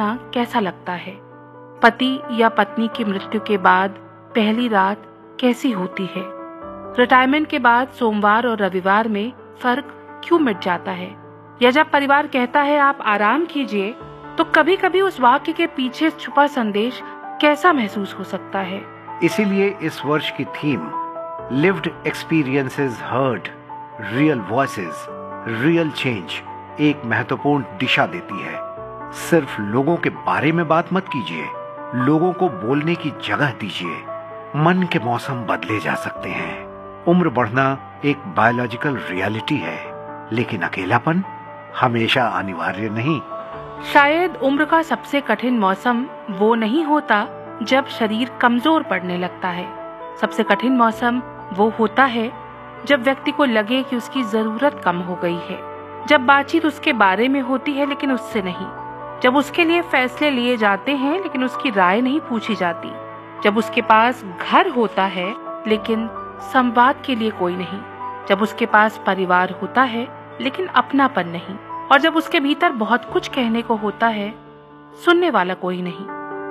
देखना कैसा लगता है? पति या पत्नी की मृत्यु के बाद पहली रात कैसी होती है? रिटायरमेंट के बाद सोमवार और रविवार में फर्क क्यों मिट जाता है? या जब परिवार कहता है आप आराम कीजिए, तो कभी कभी उस वाक्य के पीछे छुपा संदेश कैसा महसूस हो सकता है? इसीलिए इस वर्ष की theme lived experiences heard, real voices, real change एक महत्वपूर्ण दिशा देती है। सिर्फ लोगों के बारे में बात मत कीजिए, लोगों को बोलने की जगह दीजिए। मन के मौसम बदले जा सकते हैं। उम्र बढ़ना एक बायोलॉजिकल रियलिटी है, लेकिन अकेलापन हमेशा अनिवार्य नहीं। शायद उम्र का सबसे कठिन मौसम वो नहीं होता जब शरीर कमजोर पड़ने लगता है। सबसे कठिन मौसम वो होता है जब व्यक्ति को लगे कि उसकी जरूरत कम हो गई है, जब बातचीत उसके बारे में होती है लेकिन उससे नहीं, जब उसके लिए फैसले लिए जाते हैं लेकिन उसकी राय नहीं पूछी जाती, जब उसके पास घर होता है लेकिन संवाद के लिए कोई नहीं, जब उसके पास परिवार होता है लेकिन अपनापन नहीं, और जब उसके भीतर बहुत कुछ कहने को होता है, सुनने वाला कोई नहीं।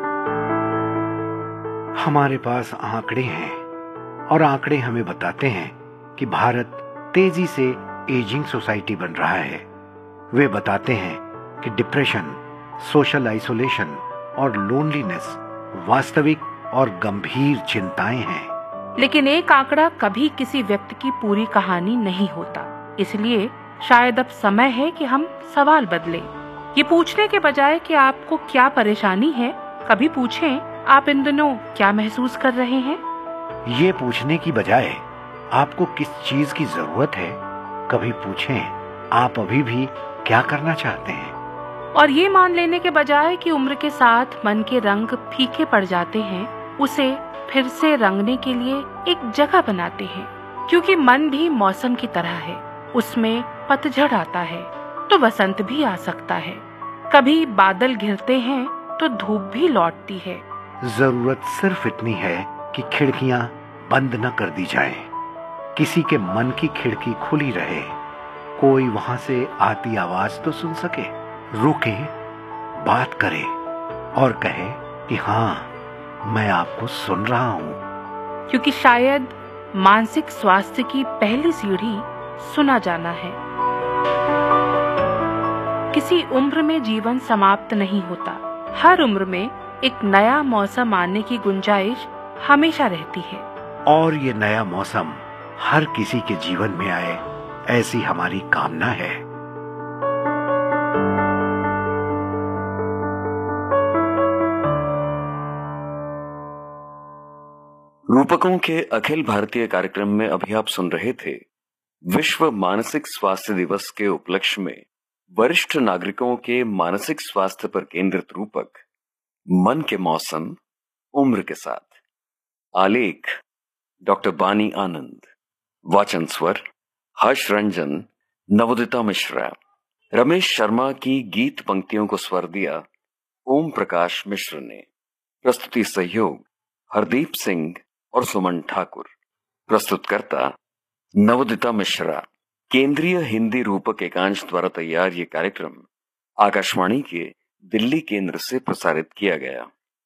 हमारे पास आंकड़े हैं और आंकड़े हमें बताते हैं कि भारत तेजी से एजिंग सोसाइटी बन रहा है। वे बताते हैं कि डिप्रेशन, सोशल आइसोलेशन और लोनलीनेस वास्तविक और गंभीर चिंताएं हैं। लेकिन एक आंकड़ा कभी किसी व्यक्ति की पूरी कहानी नहीं होता। इसलिए शायद अब समय है कि हम सवाल बदलें। ये पूछने के बजाय कि आपको क्या परेशानी है, कभी पूछें आप इन दिनों क्या महसूस कर रहे हैं। ये पूछने की बजाय आपको किस चीज की जरूरत है, कभी पूछें आप अभी भी क्या करना चाहते हैं। और ये मान लेने के बजाय कि उम्र के साथ मन के रंग फीके पड़ जाते हैं, उसे फिर से रंगने के लिए एक जगह बनाते हैं। क्योंकि मन भी मौसम की तरह है, उसमें पतझड़ आता है तो बसंत भी आ सकता है। कभी बादल घिरते हैं तो धूप भी लौटती है। जरूरत सिर्फ इतनी है कि खिड़कियां बंद न कर दी जाएं। किसी के मन की खिड़की खुली रहे, कोई वहां से आती आवाज तो सुन सके, रुके, बात करे और कहे कि हाँ, मैं आपको सुन रहा हूं। क्योंकि शायद मानसिक स्वास्थ्य की पहली सीढ़ी सुना जाना है। किसी उम्र में जीवन समाप्त नहीं होता। हर उम्र में एक नया मौसम आने की गुंजाइश हमेशा रहती है। और ये नया मौसम हर किसी के जीवन में आए, ऐसी हमारी कामना है। रूपकों के अखिल भारतीय कार्यक्रम में अभी आप सुन रहे थे विश्व मानसिक स्वास्थ्य दिवस के उपलक्ष्य में वरिष्ठ नागरिकों के मानसिक स्वास्थ्य पर केंद्रित रूपक मन के मौसम, उम्र के साथ। आलेख डॉक्टर बानी आनंद, वाचन स्वर हर्ष रंजन, नवोदिता मिश्रा। रमेश शर्मा की गीत पंक्तियों को स्वर दिया ओम प्रकाश मिश्र ने। प्रस्तुति सहयोग हरदीप सिंह और सुमन ठाकुर। प्रस्तुतकर्ता नवोदिता मिश्रा। केंद्रीय हिंदी रूपक एकांश द्वारा तैयार ये कार्यक्रम आकाशवाणी के दिल्ली केंद्र से प्रसारित किया गया।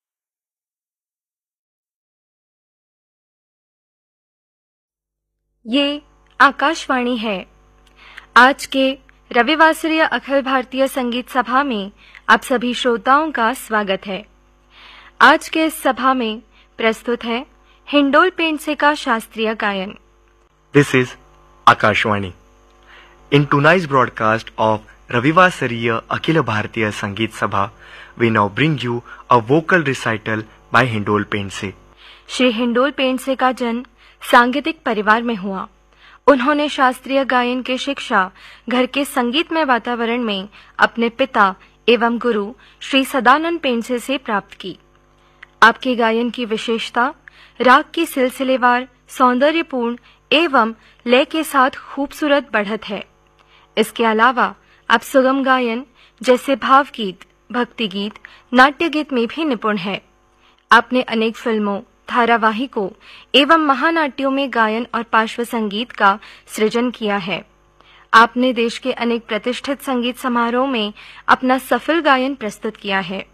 ये आकाशवाणी है। आज के रविवासरीय अखिल भारतीय संगीत सभा में आप सभी श्रोताओं का स्वागत है। आज के इस सभा में प्रस्तुत है हिंडोल पेंडसे का शास्त्रीय गायन। This is Akashvani. In tonight's broadcast of Ravivasariya Akhila Bharatiya Sangeet Sabha, we now bring you a vocal recital by Hindol Pendse. Shri indole Pendse का जन्म सांगीतिक परिवार में हुआ। उन्होंने शास्त्रीय गायन की शिक्षा घर के संगीतमय वातावरण में अपने पिता एवं गुरु श्री सदानंद पेंडसे से प्राप्त की। आपके गायन की विशेषता राग की सिलसिलेवार, सौंदर्यपूर्ण एवं लय के साथ खूबसूरत बढ़त है। इसके अलावा आप सुगम गायन जैसे भावगीत, भक्ति गीत, नाट्य गीत में भी निपुण हैं। आपने अनेक फिल्मों, धारावाहिकों एवं महानाट्यों में गायन और पार्श्व संगीत का सृजन किया है। आपने देश के अनेक प्रतिष्ठित संगीत समारोह में अपना सफल गायन प्रस्तुत किया है।